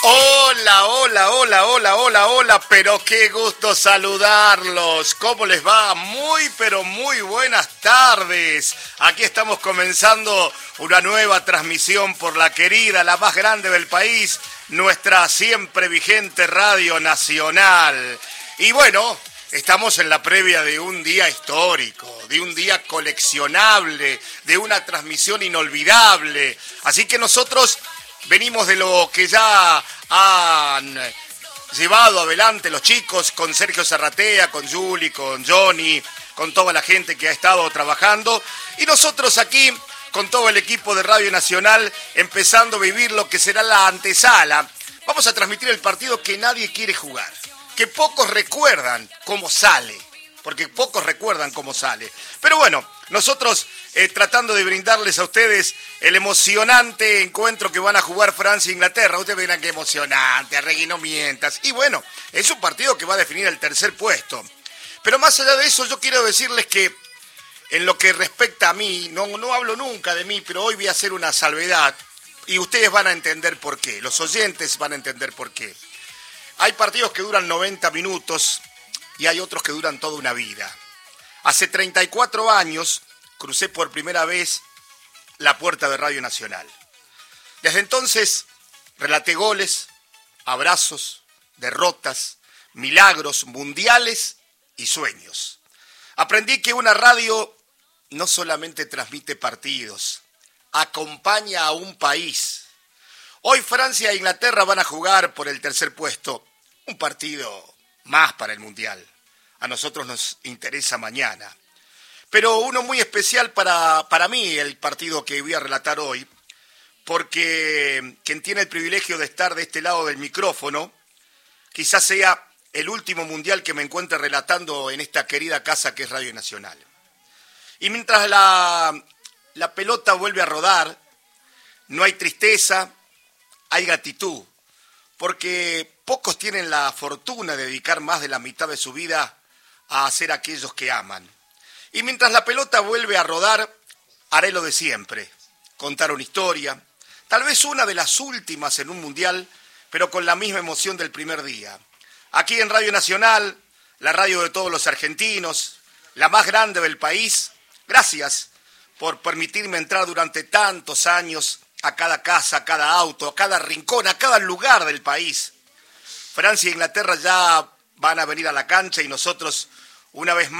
Hola, hola, hola, hola, hola, hola, pero qué gusto saludarlos. ¿Cómo les va? Muy, pero muy buenas tardes. Aquí estamos comenzando una nueva transmisión por la querida, la más grande del país, nuestra siempre vigente Radio Nacional. Y bueno, estamos en la previa de un día histórico, de un día coleccionable, de una transmisión inolvidable. Así que nosotros venimos de lo que ya han llevado adelante los chicos con Sergio Zarratea, con Juli, con Johnny, con toda la gente que ha estado trabajando. Y nosotros aquí, con todo el equipo de Radio Nacional, empezando a vivir lo que será la antesala. Vamos a transmitir el partido que nadie quiere jugar, que pocos recuerdan cómo sale, porque pocos recuerdan cómo sale. Pero bueno, nosotros tratando de brindarles a ustedes el emocionante encuentro que van a jugar Francia e Inglaterra. Ustedes verán qué emocionante, Arregui, no mientas. Y bueno, es un partido que va a definir el tercer puesto. Pero más allá de eso, yo quiero decirles que en lo que respecta a mí, no hablo nunca de mí, pero hoy voy a hacer una salvedad y ustedes van a entender por qué, los oyentes van a entender por qué. Hay partidos que duran 90 minutos y hay otros que duran toda una vida. Hace 34 años crucé por primera vez la puerta de Radio Nacional. Desde entonces relaté goles, abrazos, derrotas, milagros mundiales y sueños. Aprendí que una radio no solamente transmite partidos, acompaña a un país. Hoy Francia e Inglaterra van a jugar por el tercer puesto, un partido más para el Mundial. A nosotros nos interesa mañana. Pero uno muy especial para mí, el partido que voy a relatar hoy, porque quien tiene el privilegio de estar de este lado del micrófono, quizás sea el último Mundial que me encuentre relatando en esta querida casa que es Radio Nacional. Y mientras la pelota vuelve a rodar, no hay tristeza, hay gratitud, porque pocos tienen la fortuna de dedicar más de la mitad de su vida a hacer aquellos que aman. Y mientras la pelota vuelve a rodar, haré lo de siempre, contar una historia, tal vez una de las últimas en un mundial, pero con la misma emoción del primer día. Aquí en Radio Nacional, la radio de todos los argentinos, la más grande del país, gracias por permitirme entrar durante tantos años a cada casa, a cada auto, a cada rincón, a cada lugar del país. Francia e Inglaterra ya van a venir a la cancha y nosotros, una vez más,